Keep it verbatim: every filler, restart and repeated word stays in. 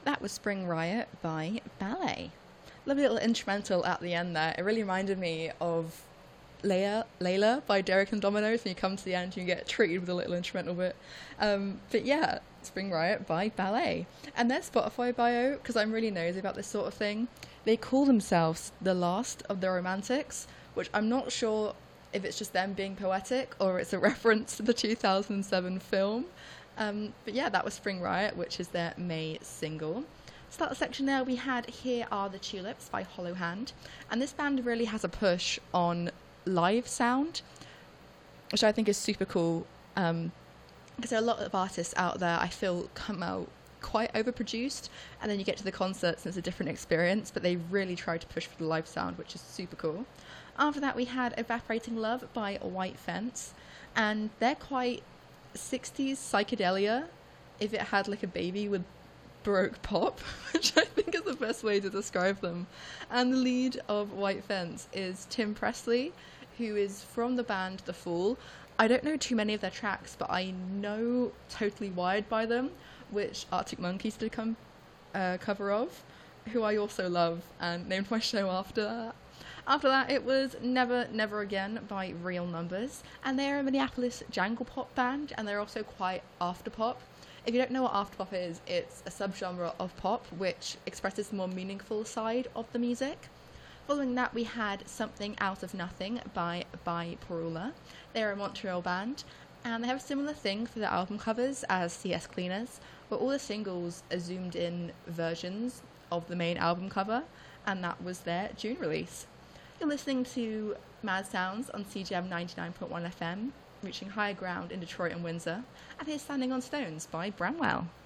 That was Spring Riot by Ballet. Lovely little instrumental at the end there. It really reminded me of Leia, Layla by Derek and Dominoes. When you come to the end, you get treated with a little instrumental bit. Um, but yeah, Spring Riot by Ballet. And their Spotify bio, because I'm really nosy about this sort of thing, they call themselves the last of the Romantics, which I'm not sure if it's just them being poetic or it's a reference to the two thousand seven film. Um, but yeah, that was Spring Riot, which is their May single. Start the section there, we had Here Are the Tulips by Hollow Hand. And this band really has a push on live sound, which I think is super cool. Um, because there are a lot of artists out there I feel come out quite overproduced, and then you get to the concerts and it's a different experience, but they really try to push for the live sound, which is super cool. After that we had Evaporating Love by White Fence, and they're quite sixties psychedelia if it had like a baby with Baroque pop, which I think is the best way to describe them. And the lead of White Fence is Tim Presley, who is from the band The Fool. I don't know too many of their tracks, but I know Totally Wired by them, which Arctic Monkeys did come uh, cover of, who I also love and named my show after that. After that, it was Never Never Again by Real Numbers, and they're a Minneapolis jangle pop band, and they're also quite after pop. If you don't know what after pop is, it's a subgenre of pop which expresses the more meaningful side of the music. Following that, we had Something Out of Nothing by By Parula. They're a Montreal band, and they have a similar thing for their album covers as C S Cleaners, where all the singles are zoomed in versions of the main album cover, and that was their June release. You're listening to Mad Sounds on C G M ninety-nine point one F M, reaching higher ground in Detroit and Windsor, and here's Standing on Stones by Bramwell.